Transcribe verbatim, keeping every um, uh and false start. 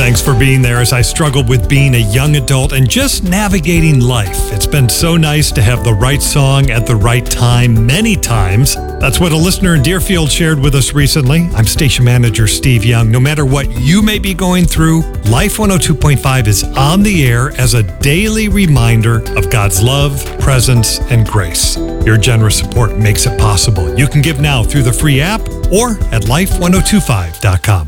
Thanks for being there as I struggled with being a young adult and just navigating life. It's been so nice to have the right song at the right time many times. That's what a listener in Deerfield shared with us recently. I'm station manager Steve Young. No matter what you may be going through, Life one oh two point five is on the air as a daily reminder of God's love, presence, and grace. Your generous support makes it possible. You can give now through the free app or at life ten twenty-five dot com.